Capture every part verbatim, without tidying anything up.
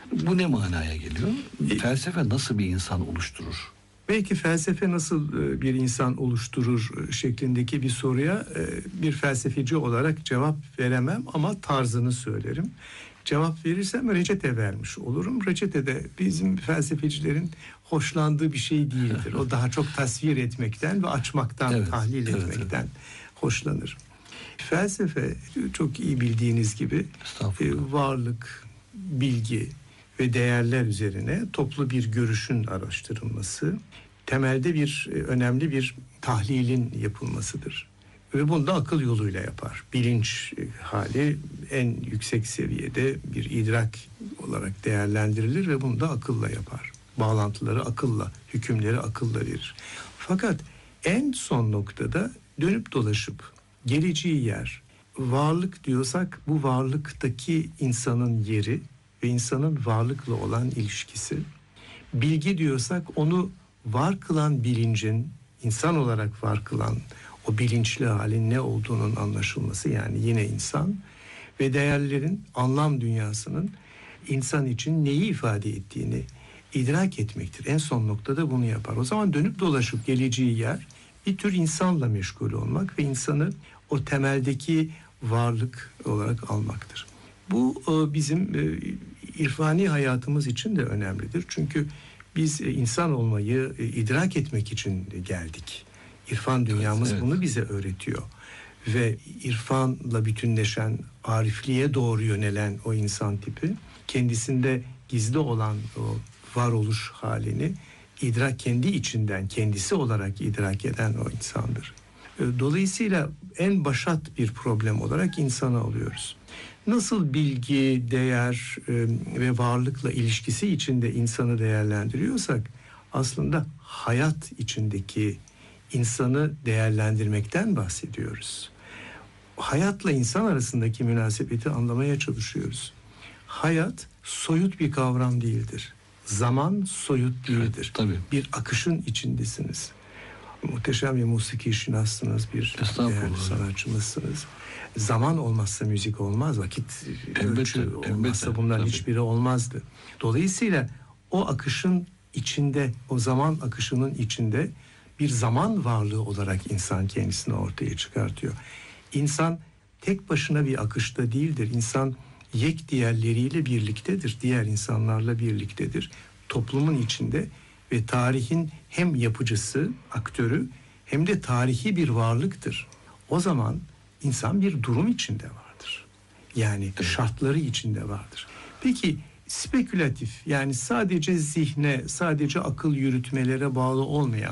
Bu ne manaya geliyor? Felsefe nasıl bir insan oluşturur? Belki felsefe nasıl bir insan oluşturur şeklindeki bir soruya bir felsefeci olarak cevap veremem ama tarzını söylerim. Cevap verirsem reçete vermiş olurum. Reçete de bizim felsefecilerin hoşlandığı bir şey değildir. O daha çok tasvir etmekten ve açmaktan, evet, tahlil evet, etmekten evet. hoşlanır. Felsefe çok iyi bildiğiniz gibi varlık, bilgi ve değerler üzerine toplu bir görüşün araştırılması, temelde bir önemli bir tahlilin yapılmasıdır. Ve bunu da akıl yoluyla yapar. Bilinç hali en yüksek seviyede bir idrak olarak değerlendirilir ve bunu da akılla yapar. Bağlantıları akılla, hükümleri akılla verir. Fakat en son noktada dönüp dolaşıp geleceği yer, varlık diyorsak bu varlıktaki insanın yeri ve insanın varlıkla olan ilişkisi, bilgi diyorsak onu var kılan bilincin, insan olarak var kılan o bilinçli halin ne olduğunun anlaşılması, yani yine insan, ve değerlerin, anlam dünyasının insan için neyi ifade ettiğini idrak etmektir. En son noktada bunu yapar. O zaman dönüp dolaşıp geleceği yer bir tür insanla meşgul olmak ve insanı o temeldeki varlık olarak almaktır. Bu bizim irfani hayatımız için de önemlidir. Çünkü biz insan olmayı idrak etmek için geldik. İrfan dünyamız evet, evet. bunu bize öğretiyor. Ve irfanla bütünleşen, arifliğe doğru yönelen o insan tipi, kendisinde gizli olan o varoluş halini idrak, kendi içinden, kendisi olarak idrak eden o insandır. Dolayısıyla en başat bir problem olarak insanı alıyoruz. Nasıl bilgi, değer ve varlıkla ilişkisi içinde insanı değerlendiriyorsak, aslında hayat içindeki insanı değerlendirmekten bahsediyoruz. Hayatla insan arasındaki münasebeti anlamaya çalışıyoruz. Hayat soyut bir kavram değildir. Zaman soyut değildir. Evet, tabii. Bir akışın içindesiniz. Muhteşem bir musiki şinassınız, bir değerli sanatçımızsınız. Zaman olmazsa müzik olmaz, vakit elbette, ölçü olmazsa elbette, bunların tabii. hiçbiri olmazdı. Dolayısıyla o akışın içinde, o zaman akışının içinde bir zaman varlığı olarak insan kendisini ortaya çıkartıyor. İnsan tek başına bir akışta değildir. İnsan yek diğerleriyle birliktedir. Diğer insanlarla birliktedir. Toplumun içinde ve tarihin hem yapıcısı, aktörü hem de tarihi bir varlıktır. O zaman insan bir durum içinde vardır. Yani şartları içinde vardır. Peki spekülatif, yani sadece zihne, sadece akıl yürütmelere bağlı olmayan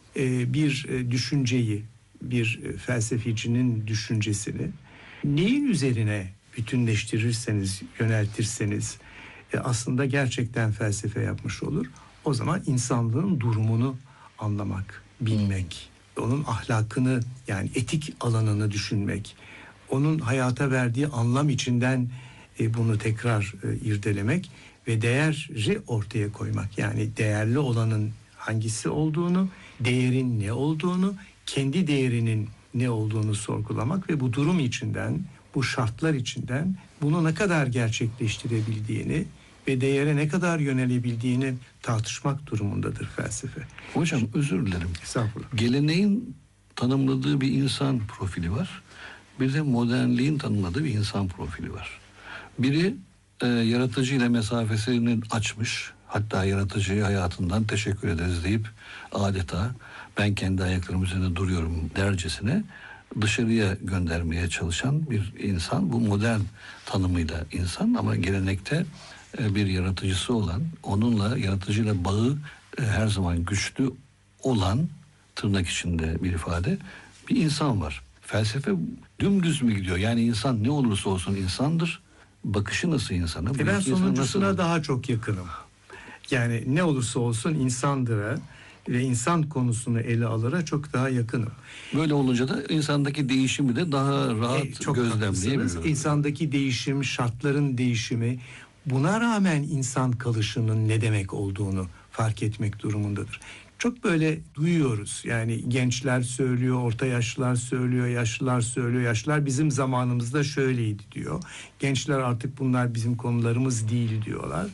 bir düşünceyi, bir felsefecinin düşüncesini neyin üzerine bütünleştirirseniz, yöneltirseniz aslında gerçekten felsefe yapmış olur. O zaman insanlığın durumunu anlamak, bilmek, onun ahlakını, yani etik alanını düşünmek, onun hayata verdiği anlam içinden bunu tekrar irdelemek ve değeri ortaya koymak. Yani değerli olanın hangisi olduğunu, değerin ne olduğunu, kendi değerinin ne olduğunu sorgulamak ve bu durum içinden, bu şartlar içinden bunu ne kadar gerçekleştirebildiğini ve değere ne kadar yönelebildiğini tartışmak durumundadır felsefe. Hocam özür dilerim. Estağfurullah. Geleneğin tanımladığı bir insan profili var. Bir de modernliğin tanımladığı bir insan profili var. Biri e, yaratıcıyla mesafesini açmış, hatta yaratıcıya hayatından teşekkür ederiz deyip adeta ben kendi ayaklarım üzerinde duruyorum dercesine dışarıya göndermeye çalışan bir insan. Bu modern tanımıyla insan, ama gelenekte bir yaratıcısı olan, onunla, yaratıcıyla bağı her zaman güçlü olan, tırnak içinde bir ifade, bir insan var. Felsefe dümdüz mü gidiyor? Yani insan ne olursa olsun insandır. Bakışı nasıl insana? E ben sonuncusuna nasıl... daha çok yakınım. Yani ne olursa olsun insandıra ve insan konusunu ele alıra çok daha yakınım. Böyle olunca da insandaki değişimi de daha rahat e, gözlemleyebiliyoruz. İnsandaki değişim, şartların değişimi, buna rağmen insan kalışının ne demek olduğunu fark etmek durumundadır. Çok böyle duyuyoruz. Yani gençler söylüyor, orta yaşlılar söylüyor, yaşlılar söylüyor. Yaşlılar bizim zamanımızda şöyleydi diyor. Gençler artık bunlar bizim konularımız değil diyorlar.